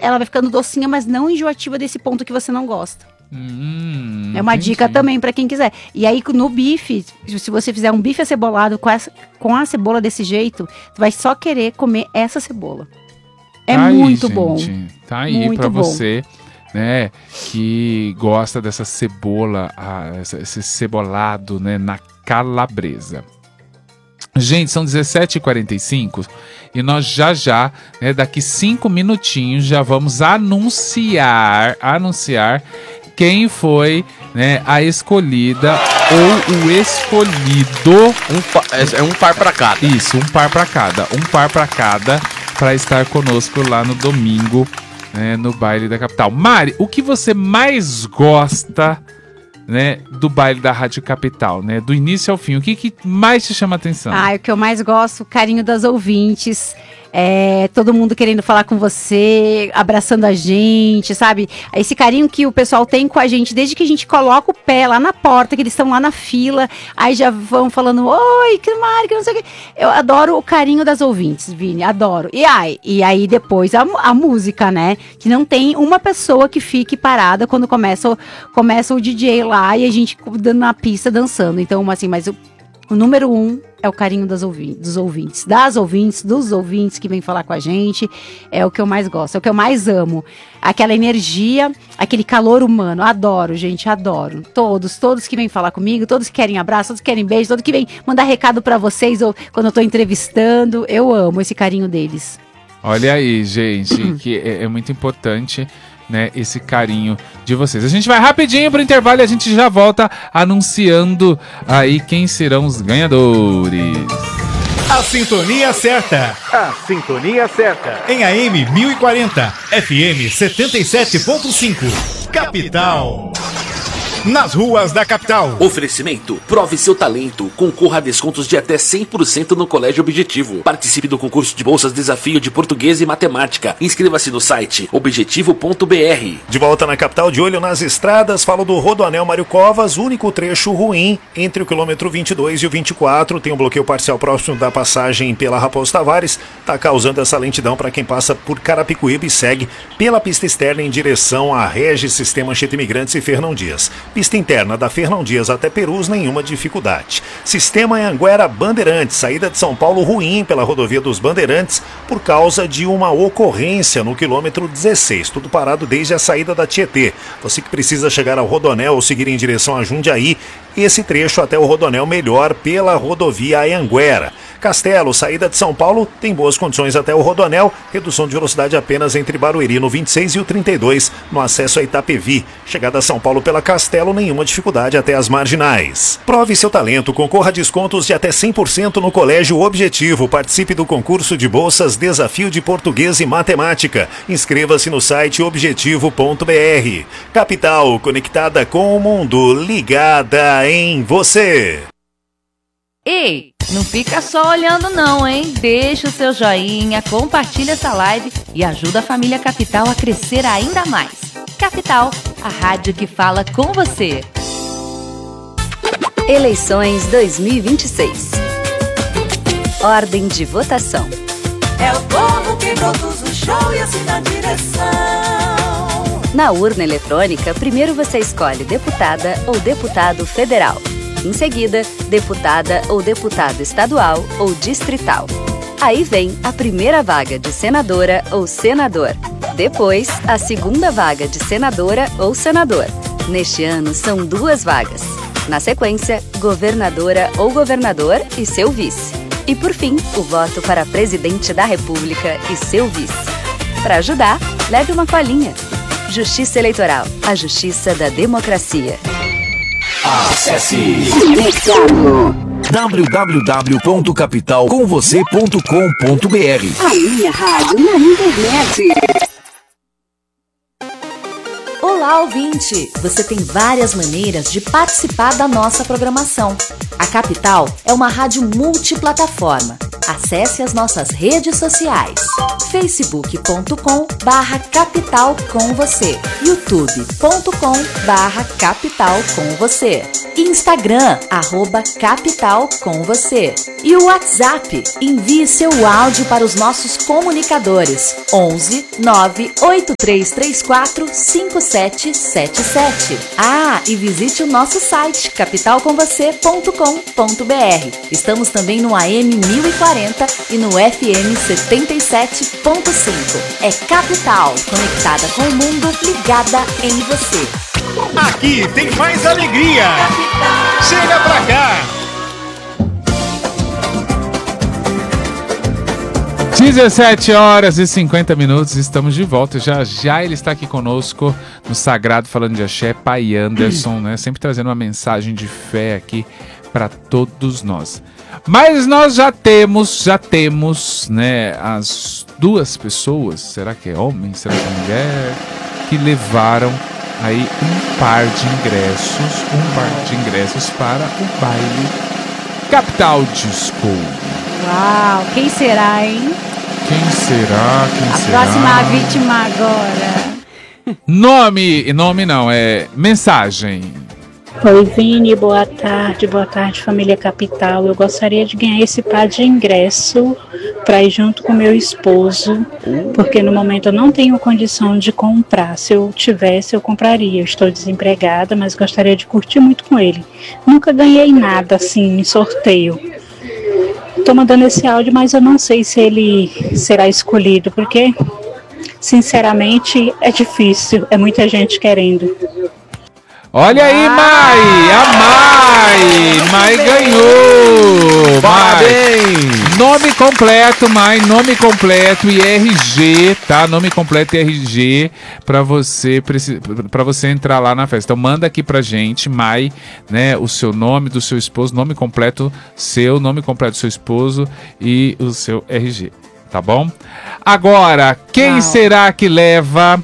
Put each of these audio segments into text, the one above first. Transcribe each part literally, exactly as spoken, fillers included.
ela vai ficando docinha, mas não enjoativa desse ponto que você não gosta. Hum, é uma entendi. dica também pra quem quiser. E aí no bife, se você fizer um bife acebolado com, essa, com a cebola desse jeito, tu vai só querer comer essa cebola. É tá muito aí, bom. Gente. Tá aí muito pra bom. você, né, que gosta dessa cebola, ah, esse cebolado, né, na calabresa. Gente, são dezessete e quarenta e cinco e nós já já, né, daqui cinco minutinhos, já vamos anunciar, anunciar quem foi, né, a escolhida ou o escolhido. Um pa, é um par pra cada. Isso, um par pra cada. Um par pra cada para estar conosco lá no domingo, né, no baile da capital. Mari, o que você mais gosta, né, do baile da Rádio Capital, né, do início ao fim? O que, que mais te chama a atenção? Ah, o que eu mais gosto, o carinho das ouvintes. É, todo mundo querendo falar com você, abraçando a gente, sabe? Esse carinho que o pessoal tem com a gente, desde que a gente coloca o pé lá na porta, que eles estão lá na fila, aí já vão falando, oi, que Mari, que não sei o que. Eu adoro o carinho das ouvintes, Vini, adoro. E aí, e aí depois a, a música, né? Que não tem uma pessoa que fique parada quando começa, começa o D J lá e a gente dando na pista dançando. Então, assim, mas o, o número um é o carinho das ouvintes, dos ouvintes, das ouvintes, dos ouvintes que vêm falar com a gente. É o que eu mais gosto, é o que eu mais amo. Aquela energia, aquele calor humano. Adoro, gente, adoro. Todos, todos que vêm falar comigo, todos que querem abraço, todos que querem beijo, todos que vêm mandar recado pra vocês ou quando eu tô entrevistando. Eu amo esse carinho deles. Olha aí, gente, que é, é muito importante, né, esse carinho de vocês. A gente vai rapidinho pro intervalo e a gente já volta anunciando aí quem serão os ganhadores. A sintonia certa. A sintonia certa. Em A M mil e quarenta, F M setenta e sete ponto cinco. Capital. Nas ruas da capital. Oferecimento: prove seu talento, concorra a descontos de até cem por cento no Colégio Objetivo. Participe do concurso de bolsas Desafio de Português e Matemática. Inscreva-se no site objetivo ponto b r. De volta na capital, de olho nas estradas, falo do Rodoanel Mário Covas, único trecho ruim entre o quilômetro vinte e dois e o vinte e quatro. Tem um bloqueio parcial próximo da passagem pela Raposo Tavares, está causando essa lentidão para quem passa por Carapicuíba e segue pela pista externa em direção a Regis Sistema Anchieta Imigrantes e Fernão Dias. Pista interna da Fernão Dias até Perus, nenhuma dificuldade. Sistema Anhanguera Bandeirantes, saída de São Paulo ruim pela rodovia dos Bandeirantes por causa de uma ocorrência no quilômetro dezesseis. Tudo parado desde a saída da Tietê. Você que precisa chegar ao Rodoanel ou seguir em direção a Jundiaí, esse trecho até o Rodoanel melhor pela rodovia Anhanguera. Castelo, saída de São Paulo, tem boas condições até o Rodoanel, redução de velocidade apenas entre Barueri no vinte e seis e o trinta e dois no acesso a Itapevi. Chegada a São Paulo pela Castelo, nenhuma dificuldade até as marginais. Prove seu talento, concorra a descontos de até cem por cento no Colégio Objetivo. Participe do concurso de bolsas Desafio de Português e Matemática. Inscreva-se no site objetivo ponto b r. Capital, conectada com o mundo, ligada em você. Ei, não fica só olhando não, hein? Deixa o seu joinha, compartilha essa live e ajuda a família Capital a crescer ainda mais. Capital, a rádio que fala com você. Eleições dois mil e vinte e seis. Ordem de votação. É o povo que produz o show e assina a direção. Na urna eletrônica, primeiro você escolhe deputada ou deputado federal. Em seguida, deputada ou deputado estadual ou distrital. Aí vem a primeira vaga de senadora ou senador. Depois, a segunda vaga de senadora ou senador. Neste ano, são duas vagas. Na sequência, governadora ou governador e seu vice. E por fim, o voto para presidente da República e seu vice. Para ajudar, leve uma colinha. Justiça Eleitoral, a justiça da democracia. Acesse w w w ponto capital com você ponto com ponto b r. A minha rádio na internet. Olá, Olá, ouvinte! Você tem várias maneiras de participar da nossa programação. A Capital é uma rádio multiplataforma. Acesse as nossas redes sociais. facebook ponto com barra capital com você, youtube ponto com barra capital com você, Instagram, arroba capital com você e o WhatsApp. Envie seu áudio para os nossos comunicadores onze nove oito três três quatro cinco sete sete sete. Ah, e visite o nosso site capital com você ponto com ponto b r. Estamos também no A M mil e quarenta e no F M setenta e sete ponto cinco. É Capital, conectada com o mundo, ligada em você. Aqui tem mais alegria. Capital. Chega pra cá. dezessete horas e cinquenta minutos, estamos de volta. Já já ele está aqui conosco no Sagrado Falando de Axé, Pai Anderson, né? Sempre trazendo uma mensagem de fé aqui para todos nós. Mas nós já temos, já temos, né, as duas pessoas, será que é homem, será que é mulher, que levaram aí um par de ingressos, um par de ingressos para o baile Capital Disco. Uau, quem será, hein? Quem será? Quem A será? próxima vítima agora. Nome, nome não, é mensagem. Oi, Vini, boa tarde, boa tarde, família Capital. Eu gostaria de ganhar esse par de ingresso para ir junto com meu esposo, porque no momento eu não tenho condição de comprar. Se eu tivesse, eu compraria. Eu estou desempregada, mas gostaria de curtir muito com ele. Nunca ganhei nada assim em sorteio. Estou mandando esse áudio, mas eu não sei se ele será escolhido, porque, sinceramente, é difícil. É muita gente querendo. Olha aí, Mai! A Mai! Mai ganhou! Parabéns! Nome completo, Mai, nome completo e R G, tá? Nome completo e R G pra você, pra você entrar lá na festa. Então manda aqui pra gente, Mai, né? O seu nome do seu esposo, nome completo seu, nome completo do seu esposo e o seu R G, tá bom? Agora, quem Uau. será que leva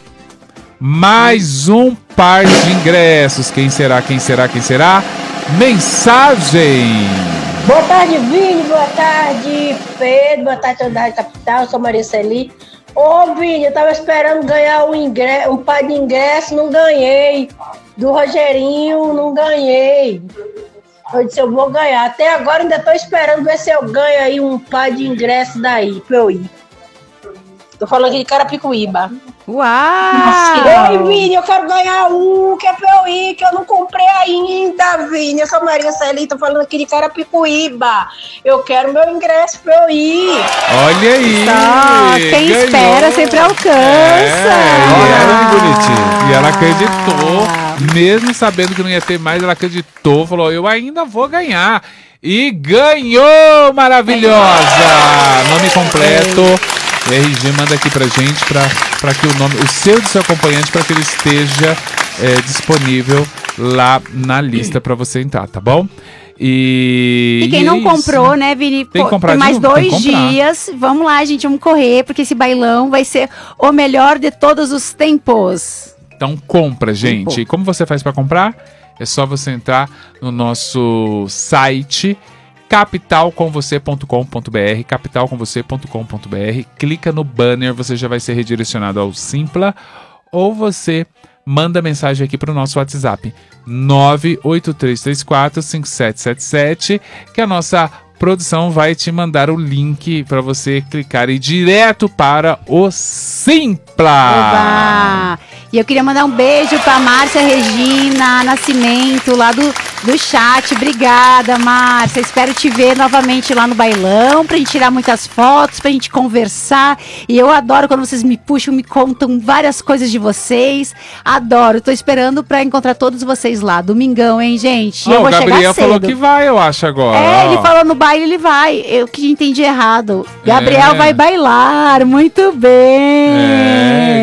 mais um par de ingressos? Quem será, quem será, quem será? Mensagem! Boa tarde, Vini, boa tarde, Pedro, boa tarde, toda a Capital, eu sou Maria Celi. Ô, Vini, eu tava esperando ganhar um, ingresso, um par de ingressos, não ganhei. Do Rogerinho, não ganhei. Eu disse, eu vou ganhar. Até agora ainda tô esperando ver se eu ganho aí um par de ingressos daí, pra eu ir. Tô falando aqui de Carapicuíba. Uau! Oi, Vini, eu quero ganhar um, que é pra eu ir, que eu não comprei ainda, Vini. Eu sou Maria Celi, tô falando aqui de Carapicuíba. Eu quero meu ingresso pra eu ir. Olha aí! Só quem ganhou. Espera sempre alcança. É, olha que bonitinho. E ela acreditou, mesmo sabendo que não ia ter mais, ela acreditou, falou, eu ainda vou ganhar. E ganhou! Maravilhosa! Nome completo. R G manda aqui pra gente, pra, pra que o nome, o seu do seu acompanhante, pra que ele esteja é, disponível lá na lista pra você entrar, tá bom? E, e quem e não é comprou, isso. né, Vini? Tem, Pô, tem mais dois dias. Vamos lá, gente, vamos correr, porque esse bailão vai ser o melhor de todos os tempos. Então compra, gente. Tempo. E como você faz pra comprar? É só você entrar no nosso site capital com você ponto com ponto b r, capital com você ponto com ponto b r, clica no banner, você já vai ser redirecionado ao Simpla, ou você manda mensagem aqui para o nosso WhatsApp nove oito três três quatro cinco sete sete sete, que a nossa produção vai te mandar o link para você clicar e ir direto para o Simpla. Oba! E eu queria mandar um beijo para Márcia Regina Nascimento, lá do, do chat. Obrigada, Márcia. Espero te ver novamente lá no bailão, pra gente tirar muitas fotos, pra gente conversar. E eu adoro quando vocês me puxam, me contam várias coisas de vocês. Adoro. Tô esperando pra encontrar todos vocês lá. Domingão, hein, gente? Oh, eu vou o Gabriel chegar cedo. falou que vai, eu acho, agora. É, oh. ele falou no baile, ele vai. Eu que entendi errado. Gabriel é. vai bailar. Muito bem. É, Gabriel vai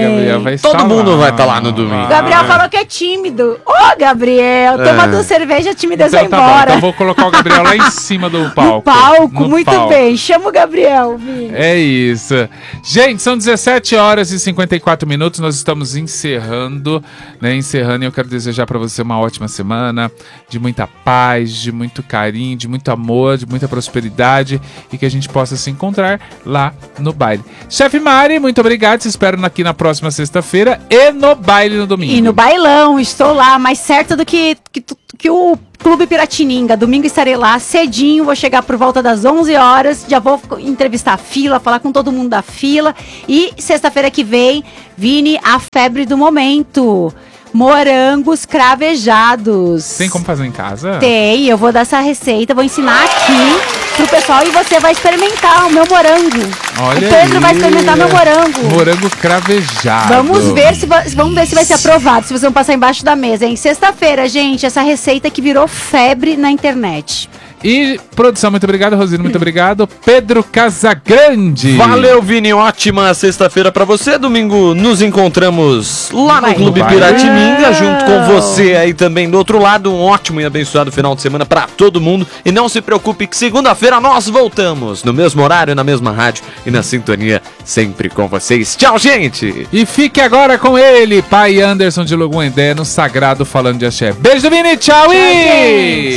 vai Todo estar mundo lá. vai estar lá no domingo. O Gabriel É. falou que é tímido. Ô, Gabriel, toma É. duas cervejas, a timidez Então vai tá bom, embora. então vou colocar o Gabriel lá em cima do palco. No palco, No muito palco. bem. Chama o Gabriel, Vini. É isso. Gente, são dezessete horas e cinquenta e quatro minutos. Nós estamos encerrando, né? Encerrando, e eu quero desejar para você uma ótima semana, de muita paz, de muito carinho, de muito amor, de muita prosperidade e que a gente possa se encontrar lá no baile. Chefe Mari, muito obrigado. Te espero aqui na próxima sexta-feira e no baile no domingo. E no bailão, estou lá, mais certa do que, que, que o Clube Piratininga. Domingo estarei lá cedinho, vou chegar por volta das onze horas, já vou entrevistar a fila, falar com todo mundo da fila. E sexta-feira que vem, Vini, a febre do momento. Morangos cravejados. Tem como fazer em casa? Tem, eu vou dar essa receita, vou ensinar aqui pro pessoal e você vai experimentar o meu morango. Olha o Pedro aí. vai experimentar meu morango. Morango cravejado. Vamos ver se va- vamos ver se vai ser aprovado, se vocês vão passar embaixo da mesa, hein? Sexta-feira, gente, essa receita que virou febre na internet. E produção, muito obrigado. Rosino, muito obrigado. Pedro Casagrande. Valeu, Vini. Ótima sexta-feira pra você. Domingo nos encontramos lá no Vai. Clube Vai. Piratininga, junto com você aí também do outro lado. Um ótimo e abençoado final de semana pra todo mundo. E não se preocupe que segunda-feira nós voltamos no mesmo horário, na mesma rádio e na sintonia sempre com vocês. Tchau, gente! E fique agora com ele, pai Anderson de Loguendé, no Sagrado Falando de Axé. Beijo do Vini, tchau, Tchau, e... gente.